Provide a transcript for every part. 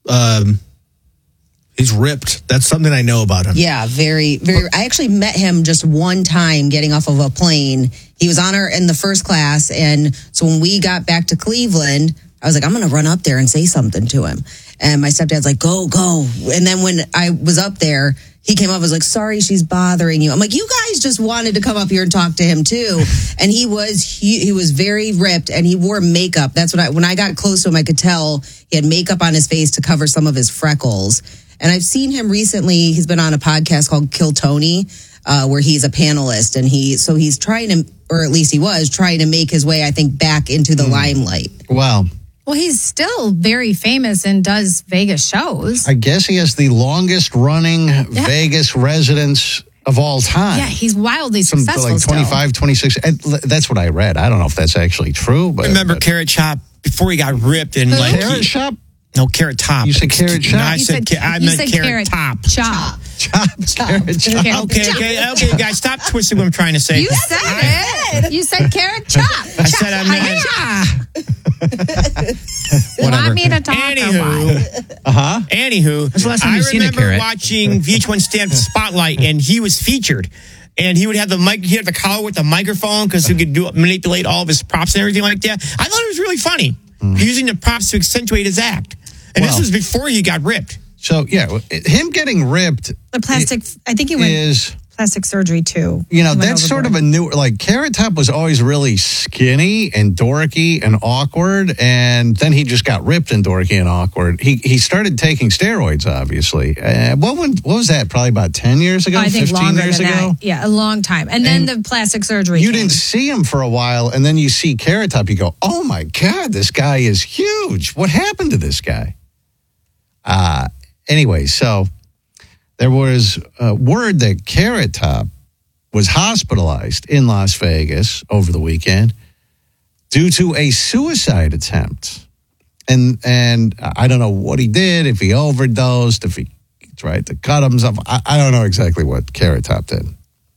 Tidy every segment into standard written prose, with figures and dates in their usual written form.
He's ripped. That's something I know about him. Yeah, very, very. I actually met him just one time getting off of a plane. He was in the first class. And so when we got back to Cleveland, I was like, I'm going to run up there and say something to him. And my stepdad's like, go. And then when I was up there, he came up and was like, sorry, she's bothering you. I'm like, you guys just wanted to come up here and talk to him too. And he was very ripped and he wore makeup. That's when I got close to him, I could tell he had makeup on his face to cover some of his freckles. And I've seen him recently. He's been on a podcast called Kill Tony, where he's a panelist. And he's trying to, or at least he was trying to make his way, I think, back into the limelight. Wow. Well, he's still very famous and does Vegas shows. I guess he has the longest running Vegas residence of all time. Yeah, he's wildly successful. Like 25, 26. That's what I read. I don't know if that's actually true. But remember Carrot Top before he got ripped and Carrot Shop? No, Carrot Top. You said Carrot Shop? No, I meant Carrot Top. Chop. Carrot Chop. Okay, guys, stop twisting what I'm trying to say. You said it. You said Carrot Chop. I said I meant. Want me to talk Anywho, that's the last time you've seen a carrot. I remember watching VH1 Stamped Spotlight, and he was featured. And he would have he had the collar with the microphone because he could manipulate all of his props and everything like that. I thought it was really funny, using the props to accentuate his act. And this was before he got ripped. So, yeah, him getting ripped. The plastic, I think he went plastic surgery too. That's sort of a new, Carrot Top was always really skinny and dorky and awkward. And then he just got ripped and dorky and awkward. He started taking steroids, obviously. What was that? Probably about 10 years ago? I think 15 longer years than ago? that. Yeah, a long time. And then the plastic surgery. You didn't see him for a while, and then you see Carrot Top. You go, oh my God, this guy is huge. What happened to this guy? Anyway, so there was word that Carrot Top was hospitalized in Las Vegas over the weekend due to a suicide attempt. And I don't know what he did, if he overdosed, if he tried to cut himself. I don't know exactly what Carrot Top did.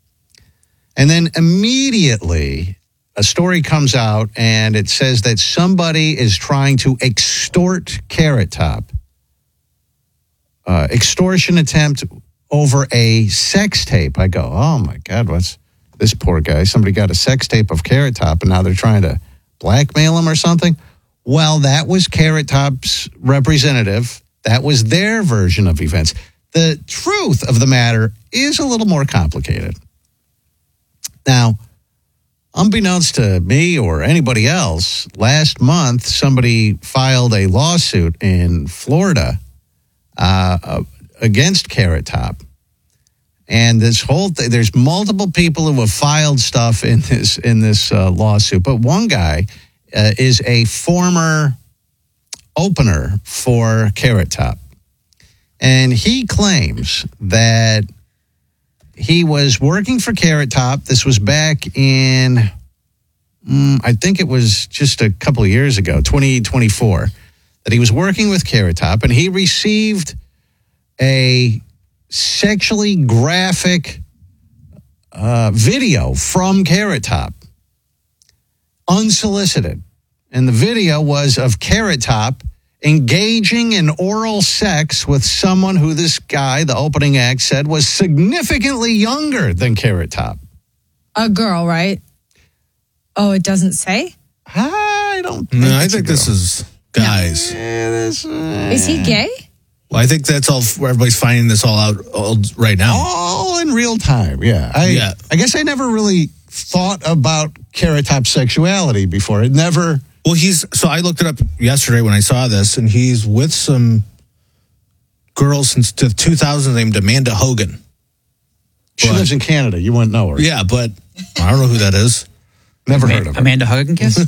And then immediately a story comes out and it says that somebody is trying to extort Carrot Top. Extortion attempt over a sex tape. I go, oh my God, what's this poor guy? Somebody got a sex tape of Carrot Top and now they're trying to blackmail him or something. Well, that was Carrot Top's representative. That was their version of events. The truth of the matter is a little more complicated. Now, unbeknownst to me or anybody else, last month somebody filed a lawsuit in Florida against Carrot Top. And this whole thing, there's multiple people who have filed stuff in this lawsuit. But one guy is a former opener for Carrot Top. And he claims that he was working for Carrot Top. This was back in, I think it was just a couple of years ago, 2024. That he was working with Carrot Top and he received a sexually graphic video from Carrot Top, unsolicited. And the video was of Carrot Top engaging in oral sex with someone who this guy, the opening act, said was significantly younger than Carrot Top. A girl, right? Oh, it doesn't say? I don't think No, I think this is guys. Is he gay? Well, I think that's all. Everybody's finding this all out right now. All in real time, yeah. I guess I never really thought about Carrot Top's sexuality before. It never. Well, so I looked it up yesterday when I saw this, and he's with some girl since the 2000s named Amanda Hogan. She lives in Canada. You wouldn't know her. Yeah, but I don't know who that is. Never heard of her. Amanda Hogan, guess?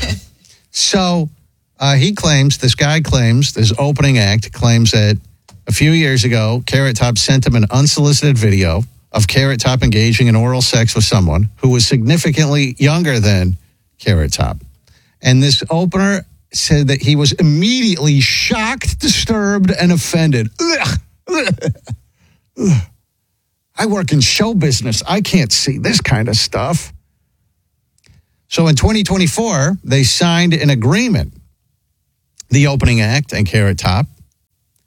So this guy claims, this opening act claims that a few years ago, Carrot Top sent him an unsolicited video of Carrot Top engaging in oral sex with someone who was significantly younger than Carrot Top. And this opener said that he was immediately shocked, disturbed, and offended. I work in show business. I can't see this kind of stuff. So in 2024, they signed an agreement, the opening act and Carrot Top,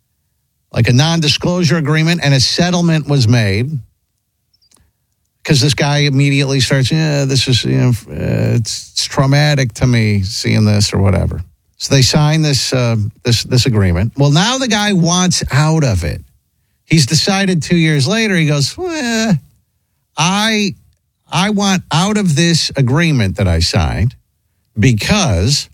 like a non-disclosure agreement, and a settlement was made. Because this guy immediately starts, this is, it's traumatic to me seeing this or whatever. So they sign this agreement. Well, now the guy wants out of it. He's decided 2 years later, he goes, I want out of this agreement that I signed because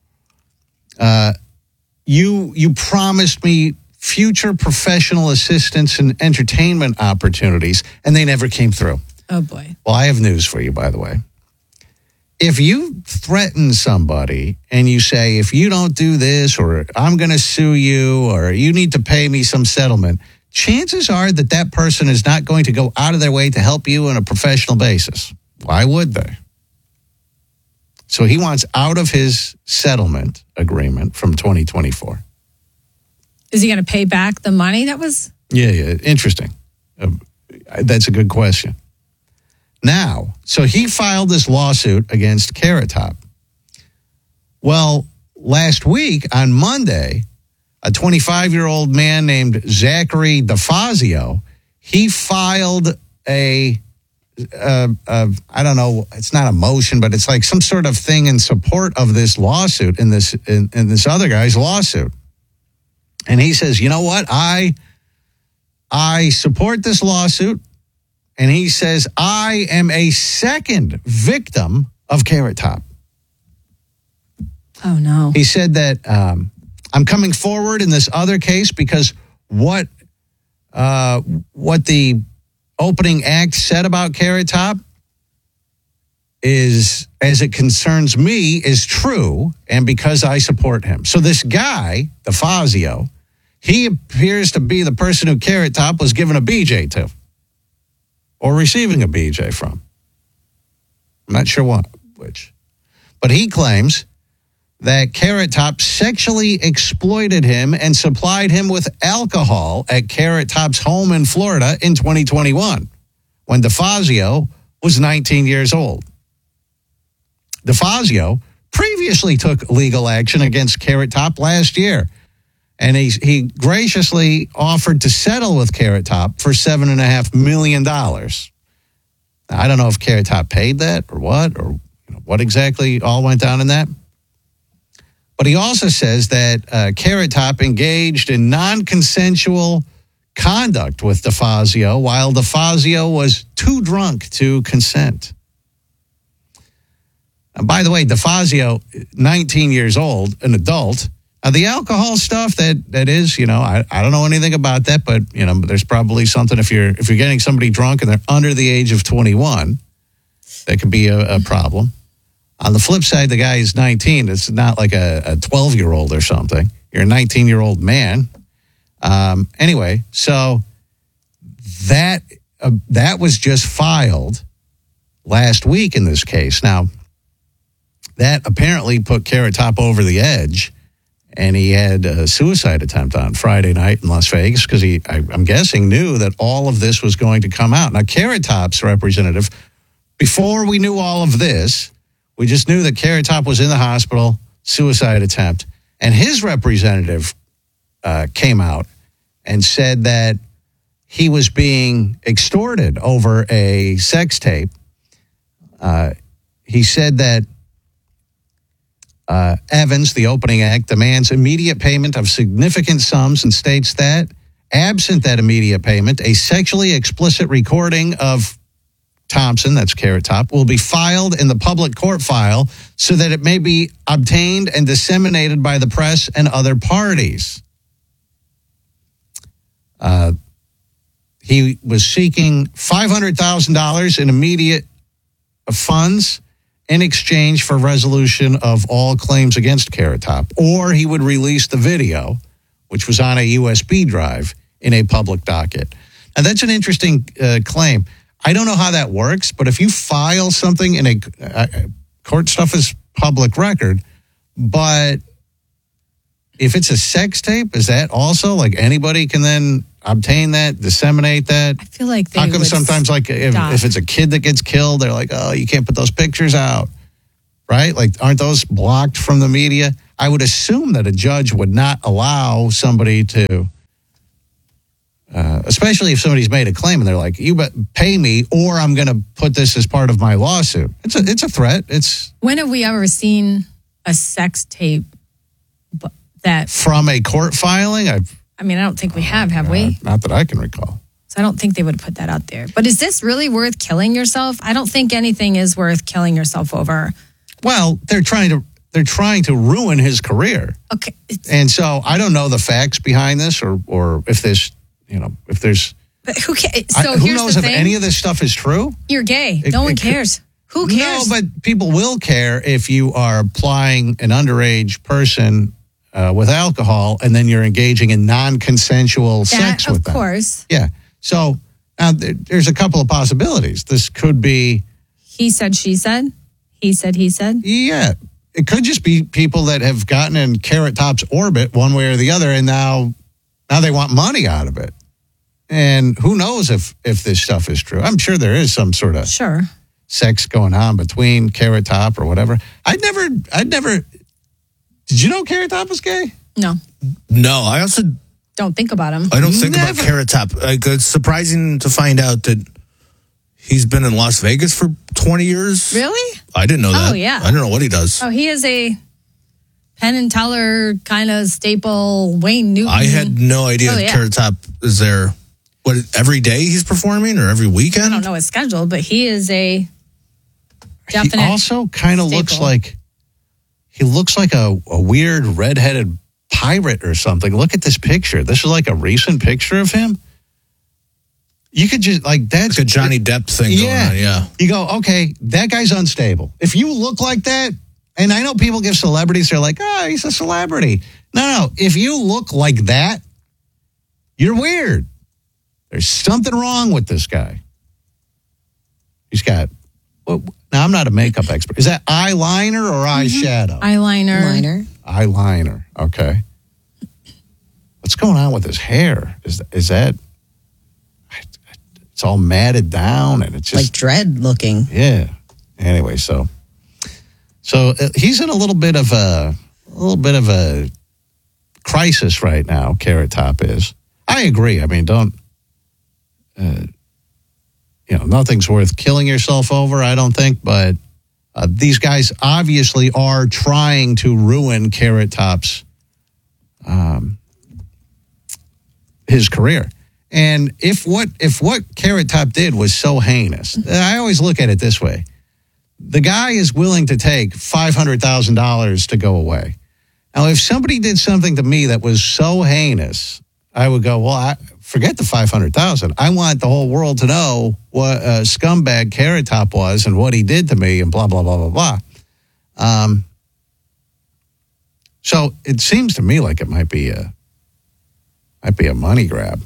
you promised me future professional assistance and entertainment opportunities, and they never came through. Oh, boy. Well, I have news for you, by the way. If you threaten somebody and you say, if you don't do this, or I'm going to sue you, or you need to pay me some settlement, chances are that that person is not going to go out of their way to help you on a professional basis. Why would they? So he wants out of his settlement agreement from 2024. Is he going to pay back the money that was? Yeah, interesting. That's a good question. Now, so he filed this lawsuit against Carrot Top. Well, last week on Monday, a 25-year-old man named Zachary DeFazio, he filed I don't know, it's not a motion, but it's like some sort of thing in support of this lawsuit, in this other guy's lawsuit. And he says, you know what, I support this lawsuit. And he says, I am a second victim of Carrot Top. Oh, no. He said that I'm coming forward in this other case because what the opening act said about Carrot Top is, as it concerns me, is true, and because I support him. So this guy, DeFazio, he appears to be the person who Carrot Top was given a BJ to, or receiving a BJ from. I'm not sure which. But he claims that Carrot Top sexually exploited him and supplied him with alcohol at Carrot Top's home in Florida in 2021, when DeFazio was 19 years old. DeFazio previously took legal action against Carrot Top last year, and he graciously offered to settle with Carrot Top for $7.5 million. Now, I don't know if Carrot Top paid that or what exactly all went down in that. But he also says that Carrot Top engaged in non-consensual conduct with DeFazio while DeFazio was too drunk to consent. And by the way, DeFazio, 19 years old, an adult. The alcohol stuff that is, I don't know anything about that, but there's probably something if you're getting somebody drunk and they're under the age of 21, that could be a problem. On the flip side, the guy is 19. It's not like a 12-year-old or something. You're a 19-year-old man. Anyway, so that was just filed last week in this case. Now, that apparently put Carrot Top over the edge, and he had a suicide attempt on Friday night in Las Vegas because I'm guessing, knew that all of this was going to come out. Now, Carrot Top's representative, before we knew all of this, we just knew that Carrot Top was in the hospital, suicide attempt, and his representative came out and said that he was being extorted over a sex tape. He said that Evans, the opening act, demands immediate payment of significant sums and states that, absent that immediate payment, a sexually explicit recording of Thompson, that's Carrot Top, will be filed in the public court file so that it may be obtained and disseminated by the press and other parties. He was seeking $500,000 in immediate funds in exchange for resolution of all claims against Carrot Top, or he would release the video, which was on a USB drive, in a public docket. Now, that's an interesting claim. I don't know how that works, but if you file something in a court, stuff is public record, but if it's a sex tape, is that also like anybody can then obtain that, disseminate that? I feel like they How come would sometimes, like, if it's a kid that gets killed, they're like, oh, you can't put those pictures out, right? Like, aren't those blocked from the media? I would assume that a judge would not allow somebody to especially if somebody's made a claim and they're like, "You pay me, or I'm going to put this as part of my lawsuit." It's a threat. It's When have we ever seen a sex tape that? from a court filing. I mean, I don't think we have we? Not that I can recall. So I don't think they would put that out there. But is this really worth killing yourself? I don't think anything is worth killing yourself over. Well, they're trying to ruin his career. Okay. And so I don't know the facts behind this, or if this, if there's. But who cares? So who here's knows the if thing. any of this stuff is true? You're gay. No one cares. Who cares? No, but people will care if you are applying an underage person with alcohol, and then you're engaging in non-consensual sex with them. Of course. Yeah. So now there's a couple of possibilities. This could be. He said, she said. He said, he said. Yeah. It could just be people that have gotten in Carrot Top's orbit one way or the other, and now they want money out of it. And who knows if this stuff is true. I'm sure there is some sort of sex going on between Carrot Top or whatever. I'd never. Did you know Carrot Top was gay? No. No, I also don't think about him. I don't think about Carrot Top. Like, it's surprising to find out that he's been in Las Vegas for 20 years. Really? I didn't know that. Oh, yeah. I don't know what he does. Oh, he is a Penn and Teller kind of staple, Wayne Newton. I had no idea Carrot Top is there. What, every day he's performing or every weekend? I don't know his schedule, but he is a definite. He also kind of looks like a weird redheaded pirate or something. Look at this picture. This is like a recent picture of him. You could just that's like a Johnny Depp thing going on. Yeah. You go, okay, that guy's unstable. If you look like that, and I know people give celebrities, they're like, oh, he's a celebrity. No. If you look like that, you're weird. There's something wrong with this guy. He's got. Now, I'm not a makeup expert. Is that eyeliner or eyeshadow? Eyeliner. Okay. What's going on with his hair? Is that? It's all matted down, and it's just like dread looking. Yeah. Anyway, so he's in a little bit of a crisis right now. Carrot Top is. I agree. I mean, don't. Nothing's worth killing yourself over, I don't think, but these guys obviously are trying to ruin Carrot Top's his career. And if what Carrot Top did was so heinous, I always look at it this way. The guy is willing to take $500,000 to go away. Now, if somebody did something to me that was so heinous, I would go, well, forget the $500,000. I want the whole world to know what a scumbag Carrot Top was and what he did to me and blah, blah, blah, blah, blah. So it seems to me like it might be a money grab.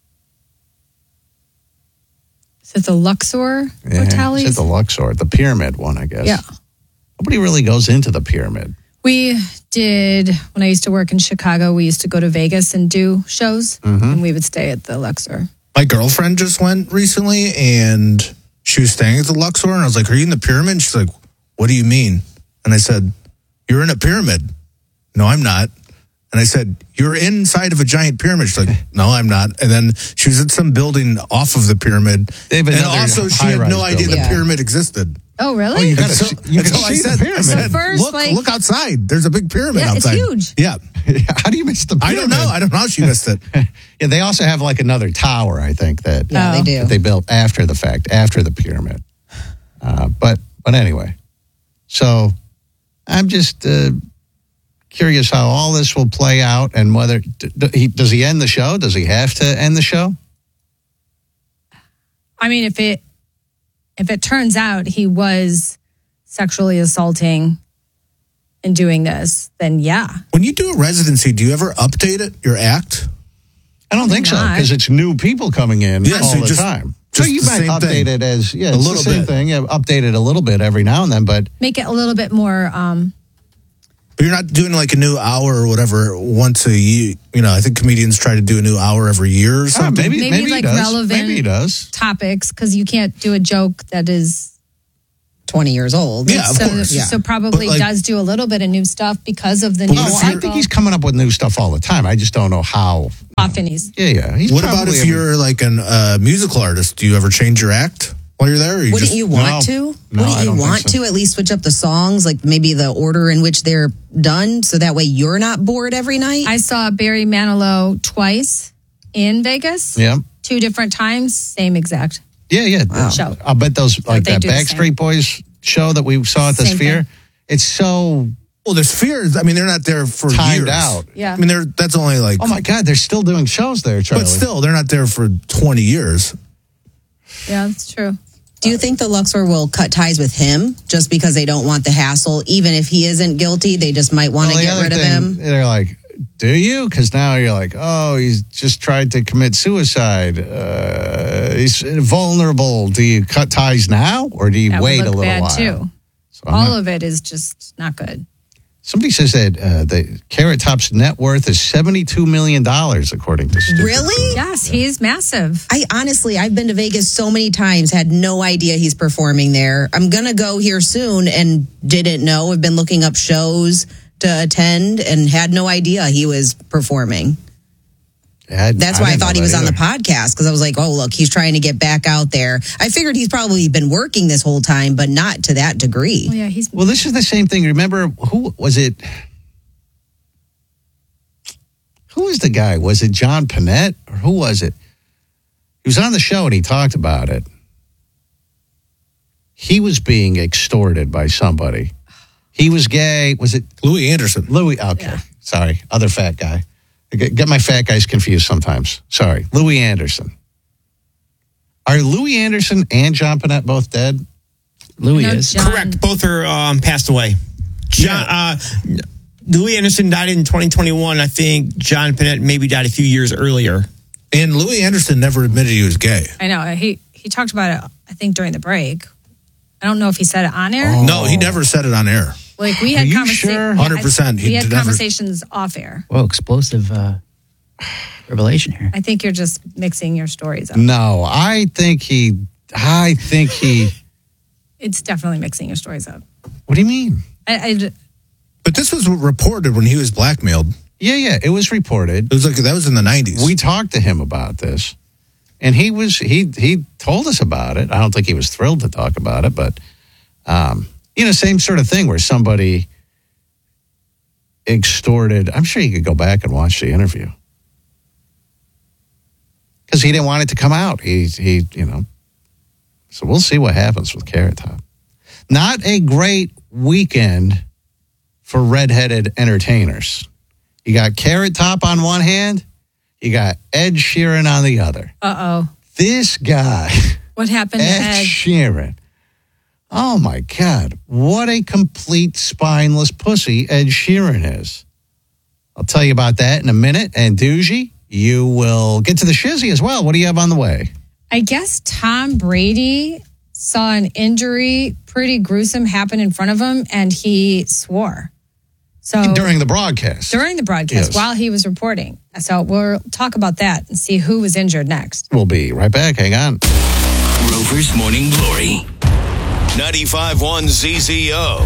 Is it the Luxor hotels? It's the Luxor, the pyramid one, I guess. Yeah. Nobody really goes into the pyramid. We did, when I used to work in Chicago, we used to go to Vegas and do shows, and we would stay at the Luxor. My girlfriend just went recently, and she was staying at the Luxor, and I was like, are you in the pyramid? And she's like, what do you mean? And I said, you're in a pyramid. No, I'm not. And I said, you're inside of a giant pyramid. She's like, no, I'm not. And then she was at some building off of the pyramid. And also, she had no idea the pyramid existed. Oh, really? Oh, you can see the pyramid. So first, look outside. There's a big pyramid outside. It's huge. Yeah. How do you miss the pyramid? I don't know. I don't know how she missed it. Yeah, they also have like another tower, I think, they do. That they built after the fact, after the pyramid. But anyway, so I'm just curious how all this will play out and whether does he end the show? Does he have to end the show? I mean, if it turns out he was sexually assaulting and doing this, then yeah. When you do a residency, do you ever update it, your act? I don't think so, because it's new people coming in all the time. So you might update it as a little bit thing. Yeah, update it a little bit every now and then, but make it a little bit more. But you're not doing like a new hour or whatever once a year. I think comedians try to do a new hour every year or something. Maybe like relevant maybe he does. topics, because you can't do a joke that is 20 years old. Yeah, of course. Yeah. So probably does do a little bit of new stuff because of the new cycle. I think he's coming up with new stuff all the time. I just don't know how often he's. Yeah. He's What about probably if you're like a musical artist? Do you ever change your act while you're there? Or Wouldn't you want to? No, Wouldn't I you don't think want so. to at least switch up the songs, like maybe the order in which they're done, so that way you're not bored every night? I saw Barry Manilow twice in Vegas. Yeah. 2 different times, same exact. Yeah. Show. I'll bet those, like they that do the Backstreet Boys show that we saw at the Same Sphere, thing. it's so Well, the Spheres, I mean, they're not there for timed years. out. Yeah. I mean, that's only like, Oh my God, they're still doing shows there, Charlie. but still, they're not there for 20 years. Yeah, that's true. Do you think the Luxor will cut ties with him just because they don't want the hassle? Even if he isn't guilty, they just might want to Well, the get other rid of thing, him? They're like, do you? Because now you're like, oh, he's just tried to commit suicide. He's vulnerable. Do you cut ties now or do you That wait would a look little bad while? too. So I'm All not- of it is just not good. Somebody says that the Carrot Top's net worth is $72 million, according to Stupid. Really? Yes, he's massive. I've been to Vegas so many times, had no idea he's performing there. I'm going to go here soon and didn't know. I've been looking up shows to attend and had no idea he was performing. That's why I didn't thought know he was that on the either. podcast, because I was like, oh, look, he's trying to get back out there. I figured he's probably been working this whole time, but not to that degree. Oh, yeah, he's. Well, this is the same thing. Remember, who was it? Who was the guy? Was it John Panette or who was it? He was on the show and he talked about it. He was being extorted by somebody. He was gay. Was it Louis Anderson. Louis? Okay. Sorry. Other fat guy. I get my fat guys confused sometimes. Sorry. Louis Anderson. Are Louis Anderson and John Panette both dead? Louis No, is. John- Correct. Both are passed away. Louis Anderson died in 2021. I think John Panette maybe died a few years earlier. And Louis Anderson never admitted he was gay. I know. He talked about it, I think, during the break. I don't know if he said it on air. No, he never said it on air. Like, we Are had you conversations. sure? 100%. We had He never- conversations off air. Whoa, explosive revelation here. I think you're just mixing your stories up. No, I think he. It's definitely mixing your stories up. What do you mean? But this was reported when he was blackmailed. Yeah, it was reported. It was like that was in the 90s. We talked to him about this, and he told us about it. I don't think he was thrilled to talk about it, but same sort of thing where somebody extorted. I'm sure you could go back and watch the interview because he didn't want it to come out. So we'll see what happens with Carrot Top. Not a great weekend for redheaded entertainers. You got Carrot Top on one hand, you got Ed Sheeran on the other. Uh-oh. This guy, What happened to Ed Ed? Sheeran. Oh my God, what a complete spineless pussy Ed Sheeran is. I'll tell you about that in a minute. And Doogie, you will get to the shizzy as well. What do you have on the way? I guess Tom Brady saw an injury, pretty gruesome, happen in front of him, and he swore. So During the broadcast. during the broadcast, Yes. while he was reporting. So we'll talk about that and see who was injured next. We'll be right back. Hang on. Rover's Morning Glory. 95.1 ZZO.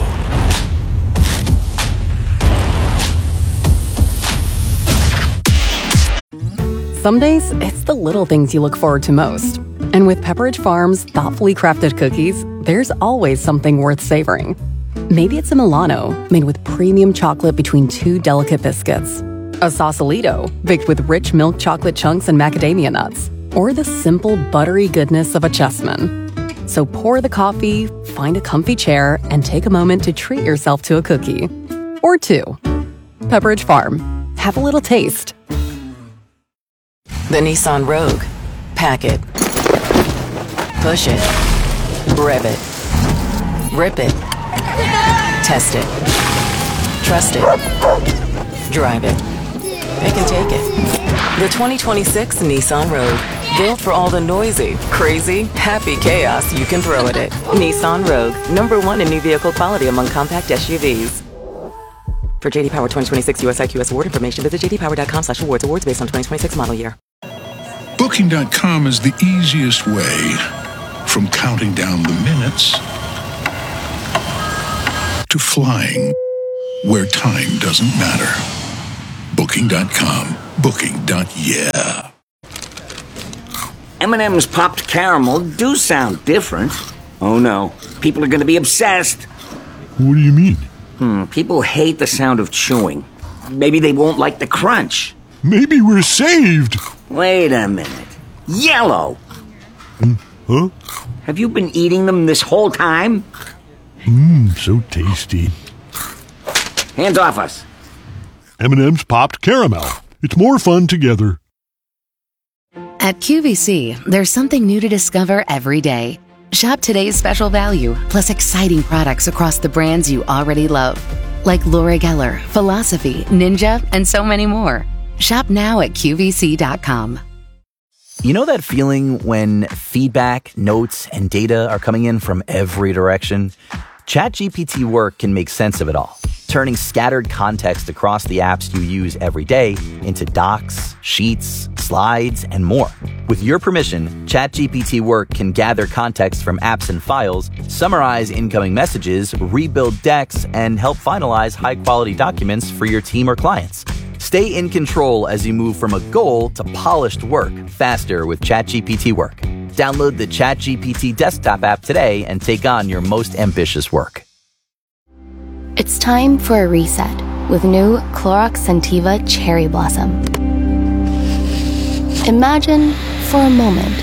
Some days, it's the little things you look forward to most. And with Pepperidge Farm's thoughtfully crafted cookies, there's always something worth savoring. Maybe it's a Milano, made with premium chocolate between 2 delicate biscuits. A Sausalito, baked with rich milk chocolate chunks and macadamia nuts. Or the simple, buttery goodness of a Chessman. So pour the coffee, find a comfy chair, and take a moment to treat yourself to a cookie. Or 2. Pepperidge Farm. Have a little taste. The Nissan Rogue. Pack it. Push it. Rev it. Rip it. Test it. Trust it. Drive it. Pick and take it. The 2026 Nissan Rogue. Built for all the noisy, crazy, happy chaos you can throw at it. Nissan Rogue. #1 in new vehicle quality among compact SUVs. For JD Power 2026 US IQS award information, visit jdpower.com/awards. Awards based on 2026 model year. Booking.com is the easiest way from counting down the minutes to flying where time doesn't matter. Booking.com. Booking.yeah. M&M's popped caramel do sound different. Oh no, people are going to be obsessed. What do you mean? People hate the sound of chewing. Maybe they won't like the crunch. Maybe we're saved. Wait a minute. Yellow! Huh? Have you been eating them this whole time? So tasty. Hands off us. M&M's popped caramel. It's more fun together. At QVC, there's something new to discover every day. Shop today's special value, plus exciting products across the brands you already love. Like Laura Geller, Philosophy, Ninja, and so many more. Shop now at QVC.com. You know that feeling when feedback, notes, and data are coming in from every direction? ChatGPT Work can make sense of it all, turning scattered context across the apps you use every day into docs, sheets, slides, and more. With your permission, ChatGPT Work can gather context from apps and files, summarize incoming messages, rebuild decks, and help finalize high-quality documents for your team or clients. Stay in control as you move from a goal to polished work faster with ChatGPT Work. Download the ChatGPT desktop app today and take on your most ambitious work. It's time for a reset with new Clorox Scentiva Cherry Blossom. Imagine for a moment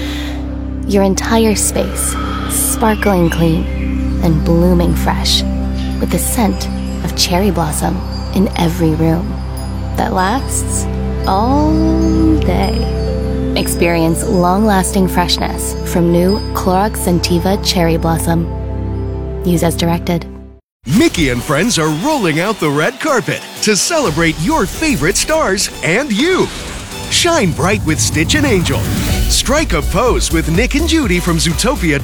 your entire space sparkling clean and blooming fresh with the scent of cherry blossom in every room that lasts all day. Experience long-lasting freshness from new Clorox Scentiva Cherry Blossom. Use as directed. Mickey and friends are rolling out the red carpet to celebrate your favorite stars and you. Shine bright with Stitch and Angel. Strike a pose with Nick and Judy from Zootopia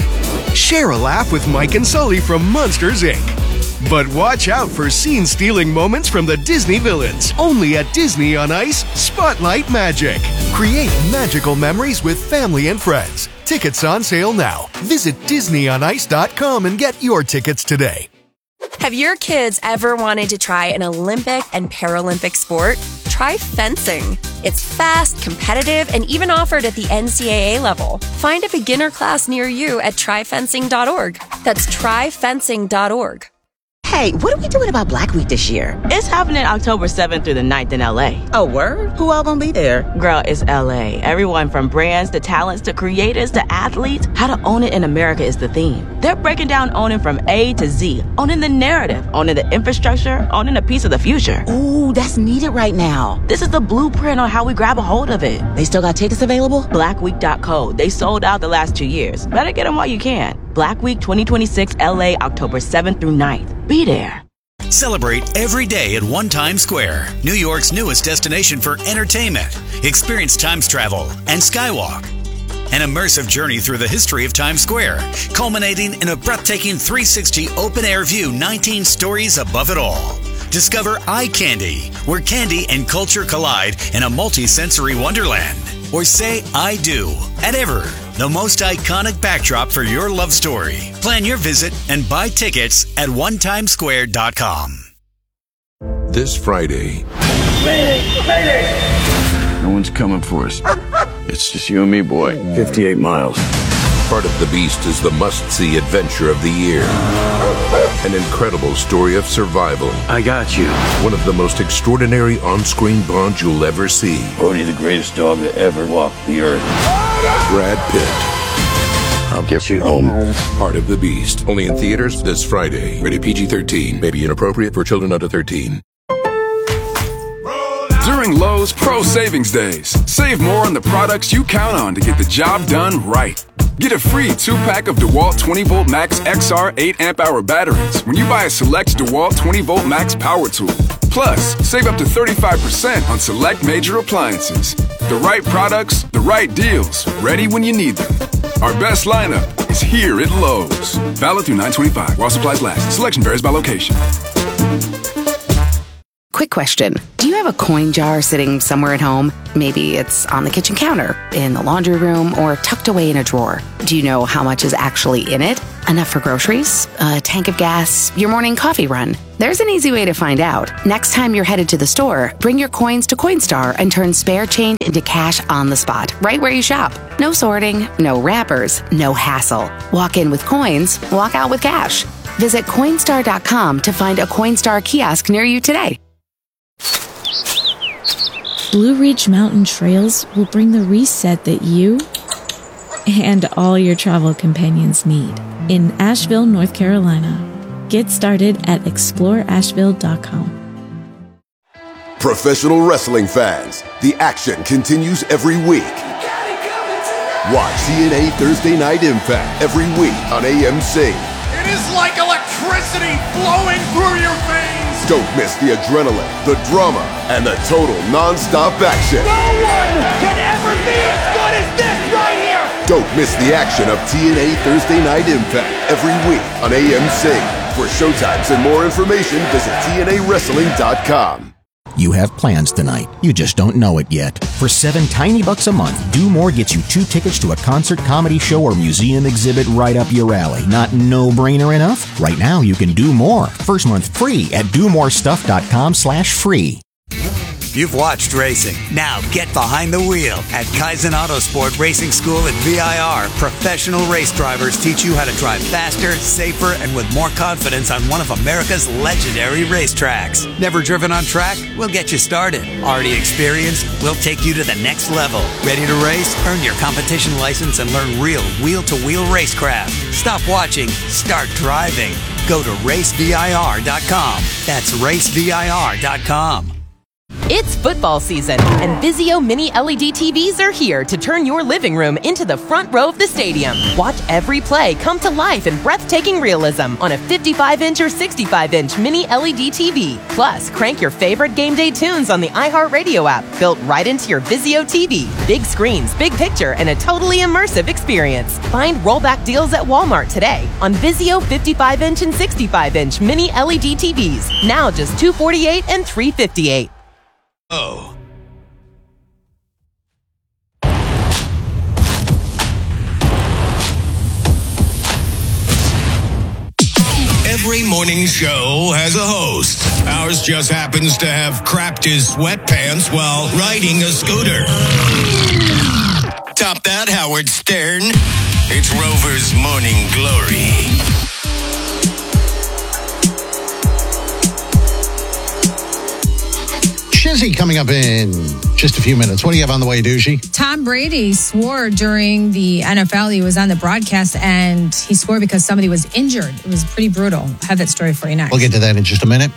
2. Share a laugh with Mike and Sully from Monsters, Inc. But watch out for scene-stealing moments from the Disney villains. Only at Disney on Ice Spotlight Magic. Create magical memories with family and friends. Tickets on sale now. Visit DisneyOnIce.com and get your tickets today. Have your kids ever wanted to try an Olympic and Paralympic sport? Try fencing. It's fast, competitive, and even offered at the NCAA level. Find a beginner class near you at tryfencing.org. That's tryfencing.org. Hey, what are we doing about Black Week this year? It's happening October 7th through the 9th in LA. Oh, word? Who all gonna be there? Girl, it's LA. Everyone from brands to talents to creators to athletes. How to own it in America is the theme. They're breaking down owning from A to Z. Owning the narrative, owning the infrastructure, owning a piece of the future. Ooh, that's needed right now. This is the blueprint on how we grab a hold of it. They still got tickets available? Blackweek.co. They sold out the last 2 years. Better get them while you can. Black Week 2026 LA, October 7th through 9th. Be there. Celebrate every day at One Times Square, New York's newest destination for entertainment. Experience Times travel and Skywalk. An immersive journey through the history of Times Square, culminating in a breathtaking 360 open-air view 19 stories above it all. Discover Eye Candy, where candy and culture collide in a multi-sensory wonderland. Or say I do at Ever, the most iconic backdrop for your love story. Plan your visit and buy tickets at onetimesquare.com. This Friday. No one's coming for us. It's just you and me, boy. 58 miles. Part of the Beast is the must-see adventure of the year. An incredible story of survival. I got you. One of the most extraordinary on-screen bonds you'll ever see. Bodhi, the greatest dog that ever walked the earth. Brad Pitt. I'll get you home. Part of the Beast. Only in theaters this Friday. Rated PG-13. May be inappropriate for children under 13. During Lowe's Pro Savings Days, save more on the products you count on to get the job done right. Get a free 2-pack of DeWalt 20-volt Max XR 8-amp-hour batteries when you buy a select DeWalt 20-volt Max power tool. Plus, save up to 35% on select major appliances. The right products, the right deals, ready when you need them. Our best lineup is here at Lowe's. Valid through 9/25 while supplies last. Selection varies by location. Quick question. Do you have a coin jar sitting somewhere at home? Maybe it's on the kitchen counter, in the laundry room, or tucked away in a drawer. Do you know how much is actually in it? Enough for groceries, a tank of gas, your morning coffee run? There's an easy way to find out. Next time you're headed to the store, bring your coins to Coinstar and turn spare change into cash on the spot, right where you shop. No sorting, no wrappers, no hassle. Walk in with coins, walk out with cash. Visit Coinstar.com to find a Coinstar kiosk near you today. Blue Ridge Mountain Trails will bring the reset that you and all your travel companions need in Asheville, North Carolina. Get started at exploreasheville.com. Professional wrestling fans, the action continues every week. Watch TNA Thursday Night Impact every week on AMC. It is like electricity flowing through your veins. Don't miss the adrenaline, the drama, and the total non-stop action. No one can ever be as good as this right here. Don't miss the action of TNA Thursday Night Impact every week on AMC. For showtimes and more information, visit TNAWrestling.com. You have plans tonight. You just don't know it yet. For $7 tiny bucks a month, Do More gets you 2 tickets to a concert, comedy show, or museum exhibit right up your alley. Not no-brainer enough? Right now, you can do more. First month free at domorestuff.com/free. You've watched racing. Now get behind the wheel at Kaizen Autosport Racing School at VIR. Professional race drivers teach you how to drive faster, safer, and with more confidence on one of America's legendary racetracks. Never driven on track? We'll get you started. Already experienced? We'll take you to the next level. Ready to race? Earn your competition license and learn real wheel-to-wheel racecraft. Stop watching. Start driving. Go to racevir.com. That's racevir.com. It's football season, and Vizio Mini LED TVs are here to turn your living room into the front row of the stadium. Watch every play come to life in breathtaking realism on a 55-inch or 65-inch Mini LED TV. Plus, crank your favorite game day tunes on the iHeartRadio app, built right into your Vizio TV. Big screens, big picture, and a totally immersive experience. Find rollback deals at Walmart today on Vizio 55-inch and 65-inch Mini LED TVs. Now just $248 and $358. Oh. Every morning show has a host. Ours just happens to have crapped his sweatpants while riding a scooter. Top that, Howard Stern. It's Rover's Morning Glory. Shizzy coming up in just a few minutes. What do you have on the way, Douchey? Tom Brady swore during the NFL. He was on the broadcast, and he swore because somebody was injured. It was pretty brutal. I have that story for you next. We'll get to that in just a minute.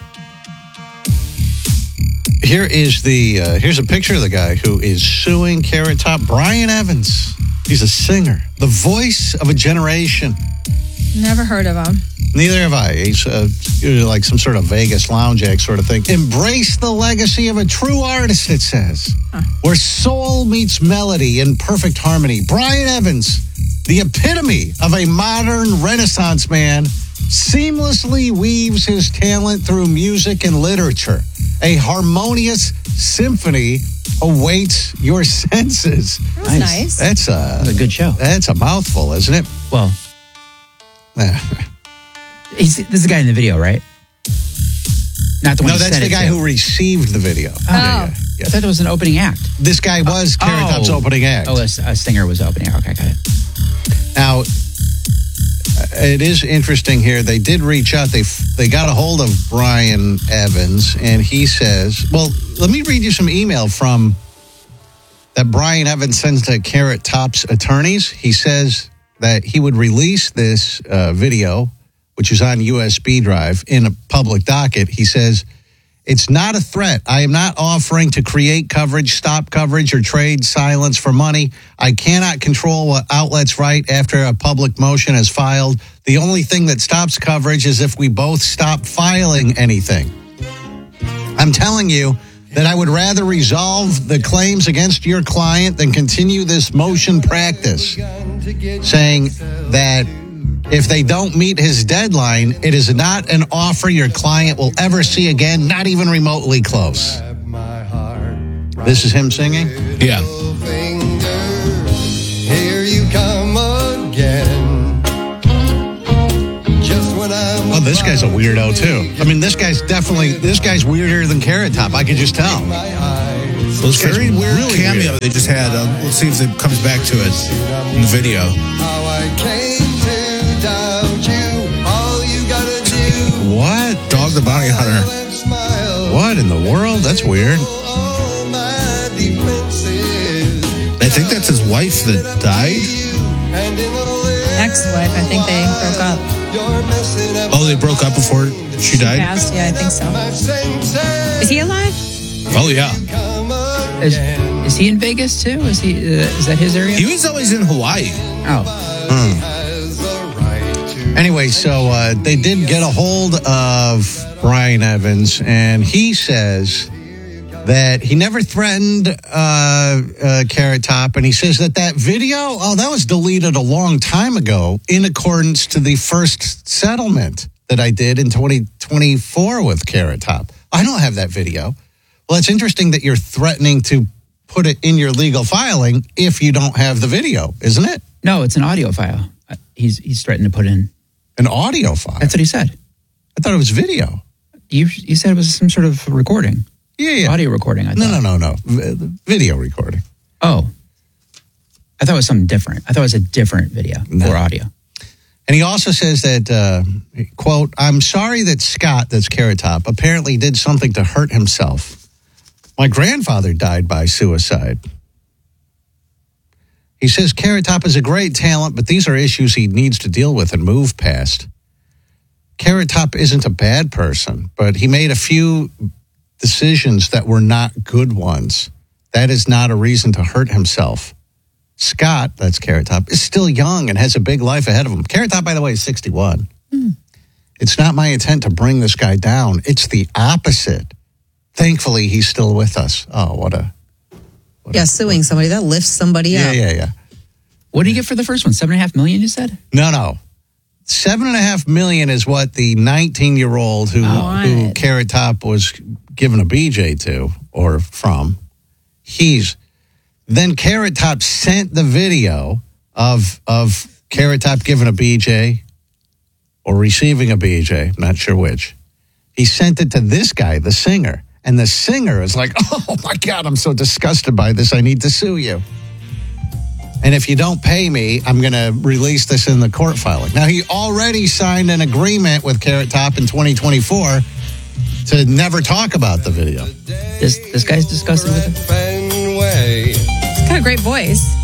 Here is here's a picture of the guy who is suing Carrot Top, Brian Evans. He's a singer, the voice of a generation. Never heard of him. Neither have I. He's like some sort of Vegas lounge act sort of thing. Embrace the legacy of a true artist, it says. Where soul meets melody in perfect harmony. Brian Evans, the epitome of a modern Renaissance man, seamlessly weaves his talent through music and literature. A harmonious symphony awaits your senses. That was nice. That's a good show. That's a mouthful, isn't it? Well, this is the guy in the video, right? Not the one. No, that's the guy who received the video. Oh. I thought it was an opening act. This guy was Carrot Top's opening act. Oh, a singer was opening act. Okay, got it. Now, it is interesting here. They did reach out. They got a hold of Brian Evans, and he says, well, let me read you some email from that Brian Evans sends to Carrot Top's attorneys. He says that he would release this video, which is on USB drive, in a public docket. He says, it's not a threat. I am not offering to create coverage, stop coverage, or trade silence for money. I cannot control what outlets write after a public motion is filed. The only thing that stops coverage is if we both stop filing anything. I'm telling you that I would rather resolve the claims against your client than continue this motion practice, saying that if they don't meet his deadline, it is not an offer your client will ever see again, not even remotely close. This is him singing? Yeah. Here you come again. this guy's a weirdo too. I mean, this guy's weirder than Carrot Top. I could just tell. Those very weird really cameo weird. They just had. Let's see if it comes back to it in the video. What? Dog the Bounty Hunter. What in the world? That's weird. I think that's his wife that died. Ex-wife, I think they broke up. Oh, they broke up before she died? Passed, yeah, I think so. Is he alive? Oh, yeah. Is he in Vegas, too? Is that his area? He was always in Hawaii. Oh. Anyway, so they did get a hold of Brian Evans, and he says that he never threatened Carrot Top, and he says that video, that was deleted a long time ago in accordance to the first settlement that I did in 2024 with Carrot Top. I don't have that video. Well, it's interesting that you're threatening to put it in your legal filing if you don't have the video, isn't it? No, it's an audio file. He's threatened to put in. An audio file? That's what he said. I thought it was video. You said it was some sort of recording. Yeah. Audio recording, I thought. No. Video recording. Oh. I thought it was something different. I thought it was a different video or audio. And he also says that, quote, I'm sorry that Scott, that's Carrot Top, apparently did something to hurt himself. My grandfather died by suicide. He says Carrot Top is a great talent, but these are issues he needs to deal with and move past. Carrot Top isn't a bad person, but he made a few decisions that were not good ones. That is not a reason to hurt himself. Scott, that's Carrot Top, is still young and has a big life ahead of him. Carrot Top, by the way, is 61. It's not my intent to bring this guy down. It's the opposite. Thankfully, he's still with us. Oh, what a... suing somebody, that lifts somebody up. Yeah. What did he get for the first one? $7.5 million, you said? No. $7.5 million is what the 19-year-old who Carrot Top was given a BJ to or from. Then Carrot Top sent the video of Carrot Top giving a BJ or receiving a BJ, not sure which. He sent it to this guy, the singer. And the singer is like, oh, my God, I'm so disgusted by this. I need to sue you. And if you don't pay me, I'm going to release this in the court filing. Now, he already signed an agreement with Carrot Top in 2024 to never talk about the video. This guy's disgusted with it? He's got a great voice.